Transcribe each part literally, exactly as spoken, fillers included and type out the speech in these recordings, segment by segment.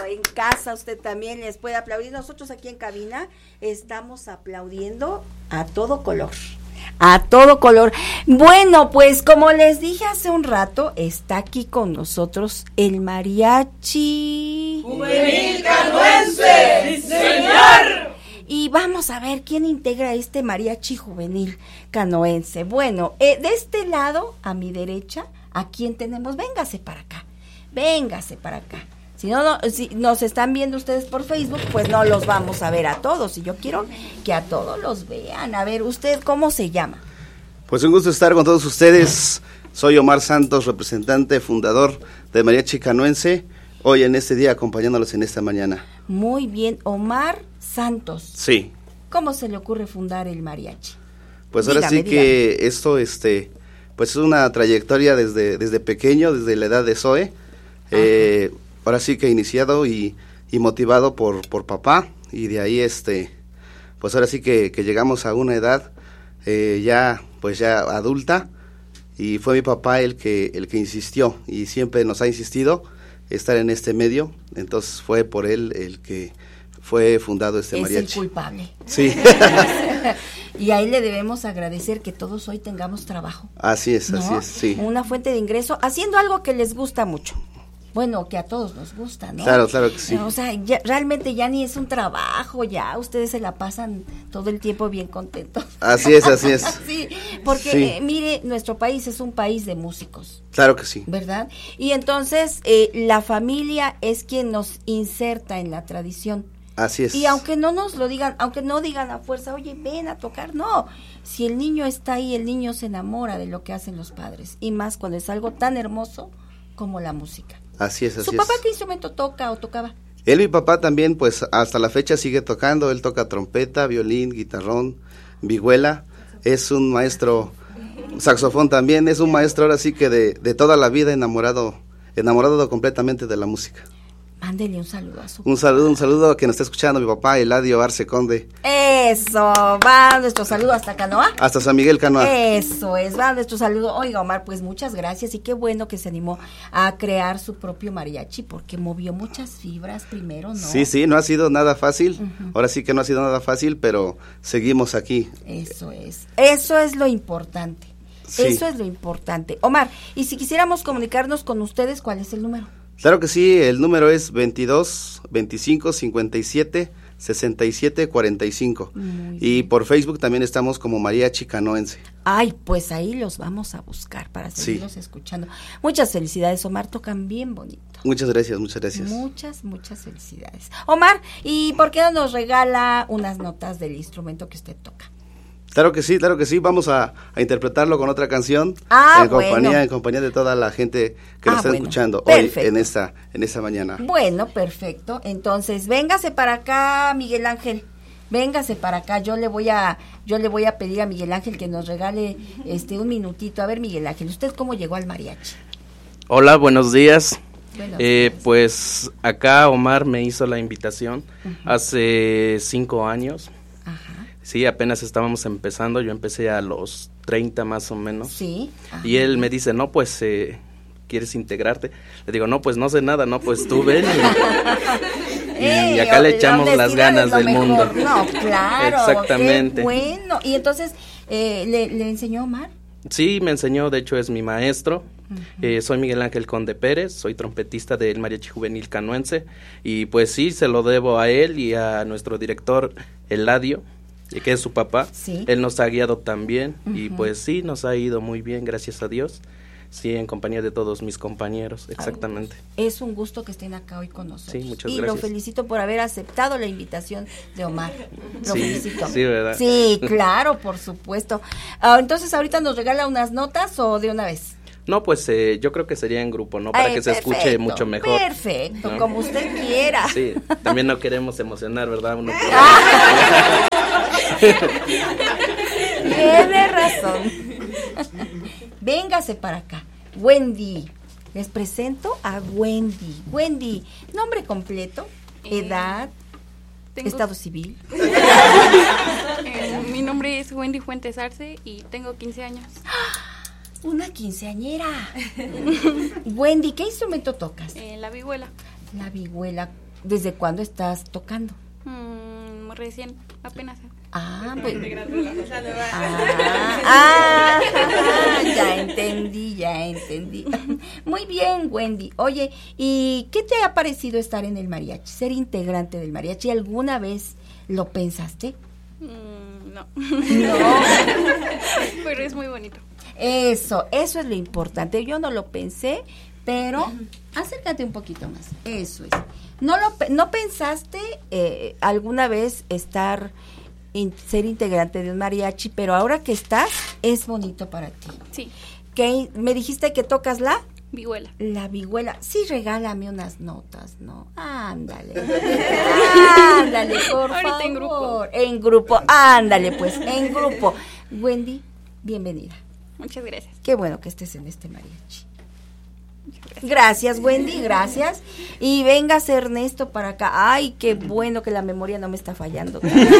en casa usted también les puede aplaudir. Nosotros aquí en cabina estamos aplaudiendo a todo color. A todo color. Bueno, pues como les dije hace un rato, está aquí con nosotros el Mariachi Juvenil Canoense. ¡Sí, señor! Y vamos a ver quién integra este Mariachi Juvenil Canoense. Bueno, eh, de este lado, a mi derecha, ¿a quién tenemos? Véngase para acá, véngase para acá. Si no, no, si nos están viendo ustedes por Facebook, pues no los vamos a ver a todos. Y yo quiero que a todos los vean. A ver, ¿usted cómo se llama? Pues un gusto estar con todos ustedes. Soy Omar Santos, representante, fundador de Mariachi Canoense. Hoy en este día acompañándolos en esta mañana. Muy bien, Omar Santos. Sí. ¿Cómo se le ocurre fundar el mariachi? Pues ahora dígame, sí que dígame. esto, este, pues es una trayectoria desde, desde pequeño, desde la edad de Zoe. Eh, ahora sí que iniciado y, y motivado por, por papá, y de ahí este, pues ahora sí que, que llegamos a una edad eh, ya, pues ya adulta, y fue mi papá el que, el que insistió, y siempre nos ha insistido estar en este medio, entonces fue por él el que fue fundado este es mariachi. Es el culpable. Sí. Y a él le debemos agradecer que todos hoy tengamos trabajo. Así es, ¿no? así es, sí. Una fuente de ingreso, haciendo algo que les gusta mucho. Bueno, que a todos nos gusta, ¿no? Claro, claro que sí. O sea, ya, realmente ya ni es un trabajo, ya ustedes se la pasan todo el tiempo bien contentos. Así es, así es. Sí, porque sí. Eh, mire, nuestro país es un país de músicos. Claro que sí. ¿Verdad? Y entonces eh, la familia es quien nos inserta en la tradición. Así es. Y aunque no nos lo digan, aunque no digan a fuerza, oye, ven a tocar, no. Si el niño está ahí, el niño se enamora de lo que hacen los padres. Y más cuando es algo tan hermoso como la música. Así es, así ¿Su papá es. qué instrumento toca o tocaba? Él, mi papá también, pues hasta la fecha sigue tocando. Él toca trompeta, violín, guitarrón, vihuela. Es un maestro, saxofón también. Es un maestro ahora sí que de, de toda la vida enamorado, enamorado completamente de la música. Mándele un saludo a su Un saludo, un saludo a quien está escuchando, mi papá, Eladio Arce Conde. Eso, va nuestro saludo hasta Canoa. Hasta San Miguel Canoa. Eso es, va nuestro saludo. Oiga, Omar, pues muchas gracias y qué bueno que se animó a crear su propio mariachi porque movió muchas fibras primero, ¿no? Sí, sí, no ha sido nada fácil. Uh-huh. Ahora sí que no ha sido nada fácil, pero seguimos aquí. Eso es, eso es lo importante. Sí. Eso es lo importante. Omar, y si quisiéramos comunicarnos con ustedes, ¿cuál es el número? Claro que sí, el número es veintidós, veinticinco, cincuenta y siete, sesenta y siete, cuarenta y cinco. Y por Facebook también estamos como Mariachi Canoense. Ay, pues ahí los vamos a buscar para seguirlos sí. escuchando. Muchas felicidades, Omar, tocan bien bonito. Muchas gracias, muchas gracias. Muchas, muchas felicidades. Omar, ¿y por qué no nos regala unas notas del instrumento que usted toca? Claro que sí, claro que sí, vamos a, a interpretarlo con otra canción ah, en bueno. compañía en compañía de toda la gente que nos ah, está bueno. escuchando perfecto. hoy en esta en esta mañana. Bueno, perfecto. Entonces, véngase para acá, Miguel Ángel. Véngase para acá. Yo le voy a yo le voy a pedir a Miguel Ángel que nos regale este un minutito. A ver, Miguel Ángel, ¿usted cómo llegó al mariachi? Hola, buenos días. Buenos eh, días. Pues acá Omar me hizo la invitación uh-huh. hace cinco años. Ajá. Sí, apenas estábamos empezando, yo empecé a los treinta más o menos. Sí. Ajá. Y él me dice, no, pues, eh, ¿quieres integrarte? Le digo, no, pues no sé nada, no, pues tú ven. Y, Ey, y acá le echamos las ganas del mejor. mundo. No, claro. Exactamente. Qué bueno. Y entonces, eh, ¿le, ¿le enseñó Omar? Sí, me enseñó, de hecho es mi maestro. Uh-huh. eh, soy Miguel Ángel Conde Pérez, soy trompetista del Mariachi Juvenil Canoense. Y pues sí, se lo debo a él y a nuestro director, Eladio, que es su papá. Sí. Él nos ha guiado también uh-huh. y pues sí, nos ha ido muy bien, gracias a Dios. Sí, en compañía de todos mis compañeros, exactamente. Ay, es un gusto que estén acá hoy con nosotros. Sí, muchas y gracias. lo felicito por haber aceptado la invitación de Omar. Lo sí, felicito. Sí, ¿verdad? Sí, claro, por supuesto. Uh, entonces, ¿ahorita nos regala unas notas o de una vez? No, pues eh, yo creo que sería en grupo, ¿no? Para Ay, que se perfecto, escuche mucho mejor. Perfecto, ¿no? Como usted quiera. Sí, también no queremos emocionar, ¿verdad? Uno Tiene razón. Véngase para acá. Wendy. Les presento a Wendy. Wendy, nombre completo, eh, edad, tengo... estado civil. eh, mi nombre es Wendy Fuentes Arce y tengo quince años. Una quinceañera. Wendy, ¿qué instrumento tocas? Eh, la vihuela. La vihuela. ¿Desde cuándo estás tocando? Mm, recién, apenas. Ah, pues. Ah, ah, ah, ya entendí, ya entendí. Muy bien, Wendy. Oye, ¿y qué te ha parecido estar en el mariachi? Ser integrante del mariachi, ¿alguna vez lo pensaste? Mm, no. No. Pero es muy bonito. Eso, eso es lo importante. Yo no lo pensé, pero acércate un poquito más. Eso es. ¿No lo no pensaste eh, alguna vez estar in, ser integrante de un mariachi, pero ahora que estás es bonito para ti? Sí. ¿Qué me dijiste que tocas la vihuela? La vihuela. Sí, regálame unas notas, ¿no? Ándale. Ándale, por Ahorita favor. en grupo. En grupo. Ándale, pues, en grupo. Wendy, bienvenida. Muchas gracias. Qué bueno que estés en este mariachi. Gracias, Wendy, gracias. Y vengas, Ernesto, para acá. Ay, qué bueno que la memoria no me está fallando.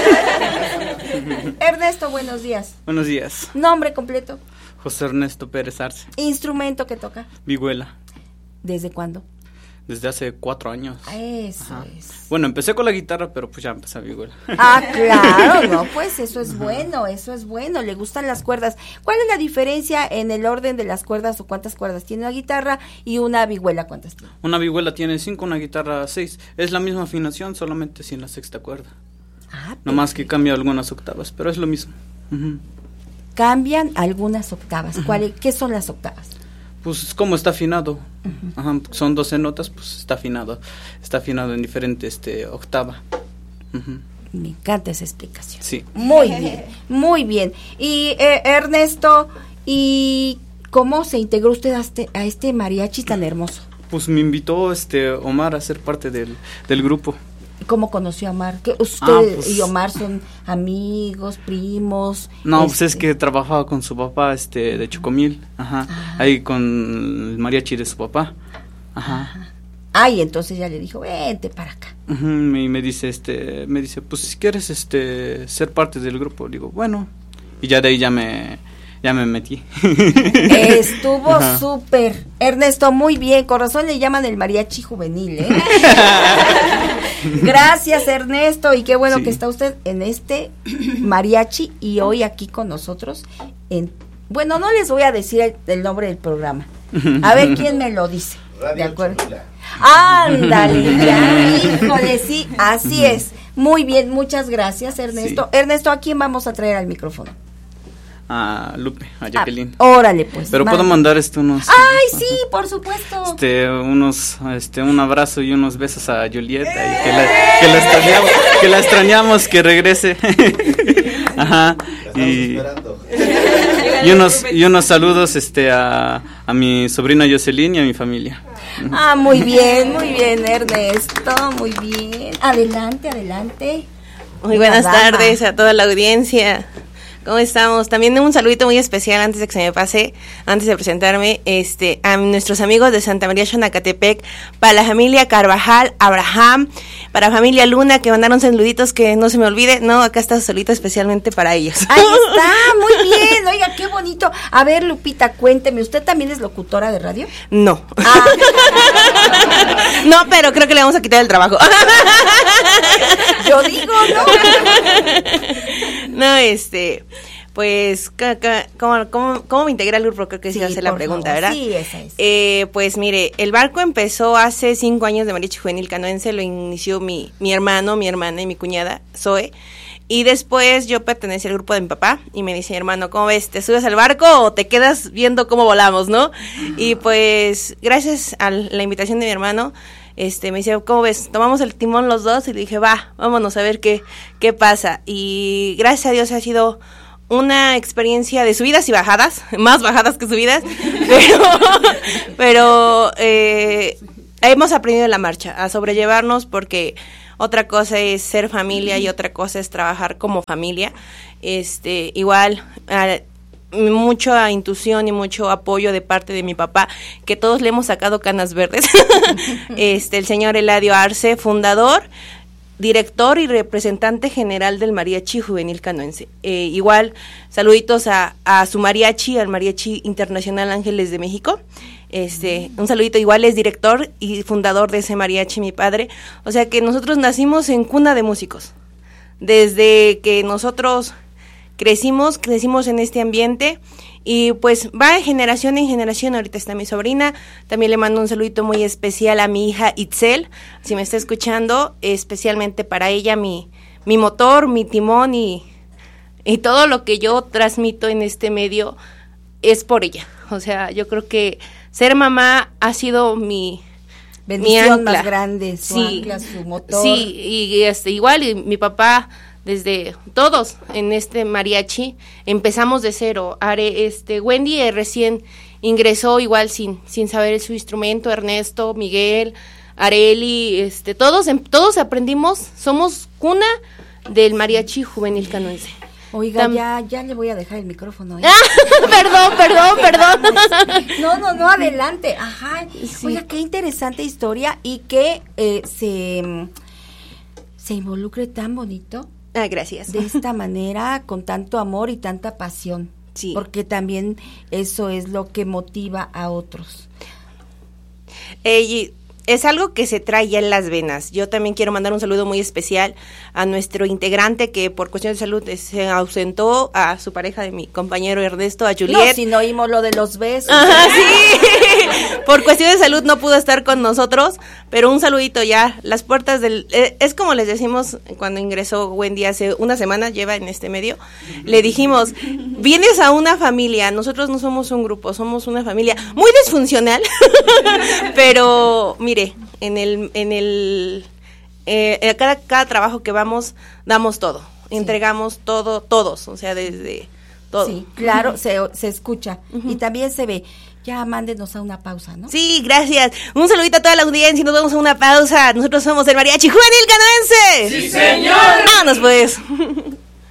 Ernesto, buenos días. Buenos días. Nombre completo. José Ernesto Pérez Arce. Instrumento que toca. Vihuela. ¿Desde cuándo? Desde hace cuatro años. Eso Ajá. es. Bueno, empecé con la guitarra, pero pues ya empecé a vihuela. Ah, claro, no, pues eso es bueno, eso es bueno, le gustan las cuerdas. ¿Cuál es la diferencia en el orden de las cuerdas o cuántas cuerdas tiene una guitarra y una vihuela? ¿Cuántas tiene? Una vihuela tiene cinco, una guitarra seis. Es la misma afinación, solamente sin la sexta cuerda. Ah, Nomás que cambia algunas octavas, pero es lo mismo. Uh-huh. Cambian algunas octavas. ¿Cuál, ¿Qué son las octavas? Pues como está afinado. Uh-huh. Ajá, son doce notas, pues está afinado. Está afinado en diferente este, octava. Uh-huh. Me encanta esa explicación. Sí. Muy bien, muy bien. Y eh, Ernesto, ¿y cómo se integró usted a este, a este mariachi tan hermoso? Pues me invitó este Omar a ser parte del, del grupo. ¿Cómo conoció a Omar? ¿Que usted ah, pues, y Omar son amigos, primos? No, este... pues es que trabajaba con su papá este de Chocomil, ajá, ah. ahí con el mariachi de su papá. Ajá. Ajá. Ay, entonces ya le dijo, "Vente para acá." Uh-huh, y me dice este, me dice, "Pues si quieres este ser parte del grupo." Digo, "Bueno." Y ya de ahí ya me ya me metí. Estuvo súper. Ernesto, muy bien. Con razón le llaman el mariachi juvenil, ¿eh? Gracias, Ernesto. Y qué bueno sí. que está usted en este mariachi y hoy aquí con nosotros. En, bueno, no les voy a decir el, el nombre del programa. A ver quién me lo dice. Radio ¿De acuerdo? Chula. Ándale, ya. Híjole, sí, así es. Muy bien, muchas gracias, Ernesto. Sí. Ernesto, ¿a quién vamos a traer al micrófono? A Lupe, a Jacqueline. Ah, órale, pues. Pero man. puedo mandar este unos. Ay, sí, por supuesto. Este, unos, este, un abrazo y unos besos a Julieta y que la, que la extrañamos, que la extrañamos, que regrese. Ajá. Y, y unos, y unos saludos, este, a, a mi sobrina Jocelyn y a mi familia. Ah, muy bien, muy bien, Ernesto, muy bien. Adelante, adelante. Muy buenas tardes a toda la audiencia. ¿Cómo estamos? También un saludito muy especial antes de que se me pase, antes de presentarme, este, a nuestros amigos de Santa María Xonacatepec, para la familia Carvajal, Abraham, para la familia Luna, que mandaron saluditos que no se me olvide. No, acá está su saludito especialmente para ellos. Ahí está, muy bien, oiga, qué bonito. A ver, Lupita, cuénteme, ¿usted también es locutora de radio? No. Ah. No, pero creo que le vamos a quitar el trabajo. Yo digo, ¿no? No, este, pues, ¿cómo, cómo, cómo me integré al grupo? Creo que sí, sí va a ser la pregunta, favor. ¿verdad? Sí, esa es. Eh, pues mire, el barco empezó hace cinco años de mariachi juvenil canoense, lo inició mi, mi hermano, mi hermana y mi cuñada, Zoe. Y después yo pertenecía al grupo de mi papá y me dice, hermano, ¿cómo ves? ¿Te subes al barco o te quedas viendo cómo volamos, no? Y pues, gracias a la invitación de mi hermano, este, me dice, ¿cómo ves? Tomamos el timón los dos y le dije, va, vámonos a ver qué, qué pasa. Y gracias a Dios ha sido una experiencia de subidas y bajadas, más bajadas que subidas, pero, pero eh, hemos aprendido en la marcha a sobrellevarnos porque otra cosa es ser familia y otra cosa es trabajar como familia. Este, igual, a, mucha intuición y mucho apoyo de parte de mi papá, que todos le hemos sacado canas verdes. Este, el señor Eladio Arce, fundador, director y representante general del Mariachi Juvenil Canoense. Eh, igual, saluditos a, a su mariachi, al Mariachi Internacional Ángeles de México. Este, un saludito, igual es director y fundador de ese mariachi, mi padre. O sea que nosotros nacimos en cuna de músicos. Desde que nosotros crecimos, crecimos en este ambiente y pues va de generación en generación. Ahorita está mi sobrina, también le mando un saludito muy especial a mi hija Itzel, si me está escuchando, especialmente para ella, mi, mi motor, mi timón y, y todo lo que yo transmito en este medio es por ella. O sea, yo creo que ser mamá ha sido mi bendición mi ancla. Más grande, su sí, ancla, su motor. Sí, y este igual y mi papá, desde todos en este mariachi empezamos de cero. Are, este Wendy eh, recién ingresó igual sin sin saber su instrumento, Ernesto, Miguel, Areli, este todos todos aprendimos, somos cuna del mariachi juvenil canuense. Oiga, Tam- ya, ya le voy a dejar el micrófono. ¿eh? perdón, perdón, perdón. No, no, no, adelante. Ajá. Sí. Oiga, qué interesante historia y que eh, se, se involucre tan bonito Ah, gracias. de esta manera, con tanto amor y tanta pasión. Sí. Porque también eso es lo que motiva a otros. Eh, y es algo que se trae ya en las venas. Yo también quiero mandar un saludo muy especial a nuestro integrante que por cuestiones de salud eh, se ausentó, a su pareja de mi compañero Ernesto, a Juliet. No, si no oímos lo de los besos. Ajá, sí. Por cuestiones de salud no pudo estar con nosotros, pero un saludito ya. Las puertas del... Eh, es como les decimos cuando ingresó Wendy hace una semana, lleva en este medio, le dijimos, vienes a una familia, nosotros no somos un grupo, somos una familia muy disfuncional, pero mire, en el... En el eh, cada, cada trabajo que vamos, damos todo, sí. Entregamos todo, todos, o sea, desde todo. Sí, claro, se, se escucha uh-huh. Y también se ve. Ya mándenos a una pausa, ¿no? Sí, gracias. Un saludito a toda la audiencia y nos vamos a una pausa. Nosotros somos el Mariachi Juvenil Canuense. ¡Sí, señor! Vámonos pues.